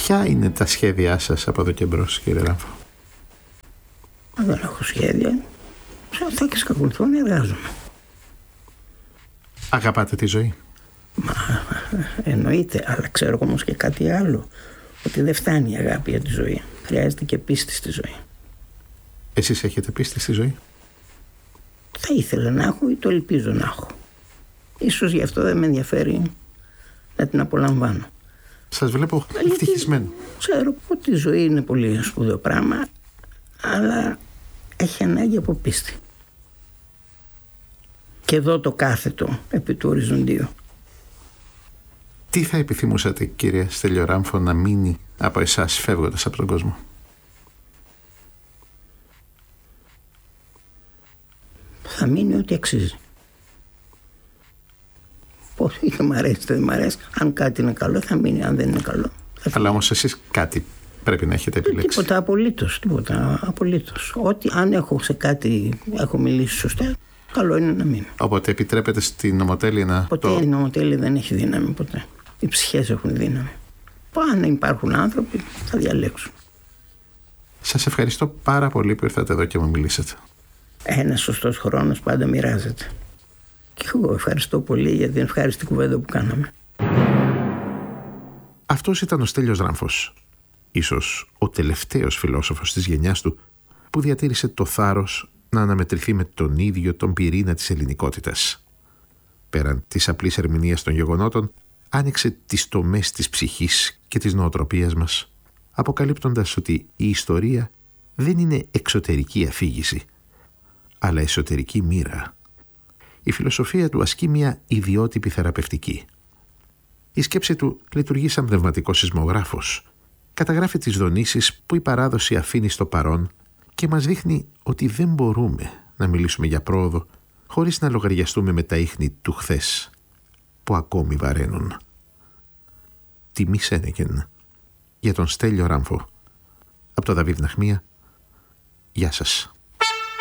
Ποια είναι τα σχέδιά σας από εδώ και μπρος, κύριε Ράμφο? Δεν έχω σχέδια. Σε αυτά και σκακολουθώ εργάζομαι. Αγαπάτε τη ζωή? Εννοείται, αλλά ξέρω όμως και κάτι άλλο. Ότι δεν φτάνει η αγάπη για τη ζωή. Χρειάζεται και πίστη στη ζωή. Εσείς έχετε πίστη στη ζωή? Θα ήθελα να έχω ή το ελπίζω να έχω. Ίσως γι' αυτό δεν με ενδιαφέρει να την απολαμβάνω. Σας βλέπω ευτυχισμένο. Ξέρω ότι η ζωή είναι πολύ σπουδαίο πράγμα, αλλά έχει ανάγκη από πίστη. Και εδώ το κάθετο επί του οριζοντίου. Τι θα επιθυμούσατε, κύριε Στέλιο Ράμφο, να μείνει από εσάς φεύγοντας από τον κόσμο? Θα μείνει ό,τι αξίζει. Πώς είτε μ' αρέσει είτε δεν μ' αρέσει. Αν κάτι είναι καλό θα μείνει, αν δεν είναι καλό θα φύγει. Αλλά όμως εσείς κάτι πρέπει να έχετε επιλέξει. Τίποτα απολύτως. Ό,τι αν έχω σε κάτι έχω μιλήσει σωστά, καλό είναι να μείνω. Οπότε επιτρέπετε στην νομοτέλεια να... Ποτέ η νομοτέλεια δεν έχει δύναμη, ποτέ. Οι ψυχές έχουν δύναμη. Αν υπάρχουν άνθρωποι θα διαλέξουν. Σας ευχαριστώ πάρα πολύ που ήρθατε εδώ και μου μιλήσατε. Ένας σωστός χρόνος πάντα μοιράζεται. Και εγώ ευχαριστώ πολύ για την ευχάριστη κουβέντα που κάναμε. Αυτός ήταν ο Στέλιος Ράμφος. Ίσως ο τελευταίος φιλόσοφος της γενιάς του που διατήρησε το θάρρος να αναμετρηθεί με τον ίδιο τον πυρήνα της ελληνικότητας. Πέραν της απλής ερμηνείας των γεγονότων, άνοιξε τις τομές της ψυχής και της νοοτροπίας μας, αποκαλύπτοντας ότι η ιστορία δεν είναι εξωτερική αφήγηση, αλλά εσωτερική μοίρα. Η φιλοσοφία του ασκεί μια ιδιότυπη θεραπευτική. Η σκέψη του λειτουργεί σαν πνευματικός σεισμογράφος. Καταγράφει τις δονήσεις που η παράδοση αφήνει στο παρόν και μας δείχνει ότι δεν μπορούμε να μιλήσουμε για πρόοδο χωρίς να λογαριαστούμε με τα ίχνη του χθες που ακόμη βαραίνουν. Τιμή Σένεκεν, για τον Στέλιο Ράμφο. Από το Δαβίδ Ναχμία, γεια σας.